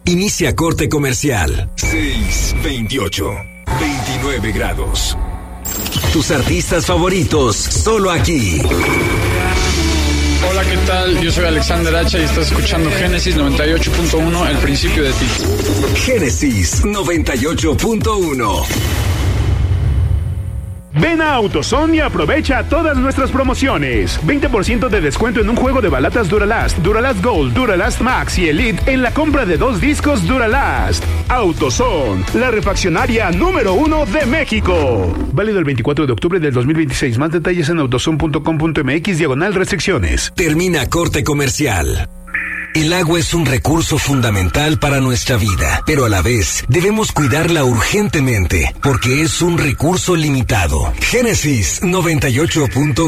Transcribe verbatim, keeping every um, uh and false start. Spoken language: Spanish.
Inicia corte comercial. seis veintiocho. veintinueve grados. Tus artistas favoritos, solo aquí. Hola, ¿qué tal? Yo soy Alexander Hacha y estás escuchando Génesis noventa y ocho punto uno, El Principio de Ti. Génesis noventa y ocho punto uno. Ven a AutoZone y aprovecha todas nuestras promociones. veinte por ciento de descuento en un juego de balatas Duralast, Duralast Gold, Duralast Max y Elite en la compra de dos discos Duralast. AutoZone, la refaccionaria número uno de México. Válido el veinticuatro de octubre del dos mil veintiséis. Más detalles en autozone punto com punto m x diagonal restricciones. Termina corte comercial. El agua es un recurso fundamental para nuestra vida, pero a la vez debemos cuidarla urgentemente porque es un recurso limitado. Génesis noventa y ocho punto uno.